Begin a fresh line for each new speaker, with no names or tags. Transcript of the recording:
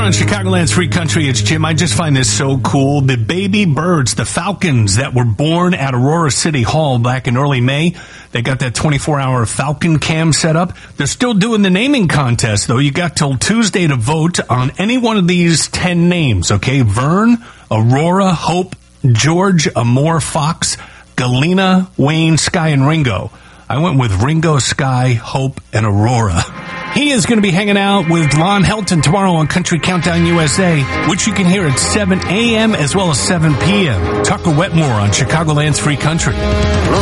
on Chicagoland's Free Country. It's Jim. I just find this so cool. The baby birds, the falcons that were born at Aurora City Hall back in early May, they got that 24-hour Falcon Cam set up. They're still doing the naming contest, though. You got till Tuesday to vote on any one of these 10 names, okay? Vern, Aurora, Hope, George, Amor, Fox, Galena, Wayne, Sky, and Ringo. I went with Ringo, Sky, Hope, and Aurora. He is going to be hanging out with Lon Helton tomorrow on Country Countdown USA, which you can hear at 7 a.m. as well as 7 p.m. Tucker Wetmore on Chicagoland's Free Country.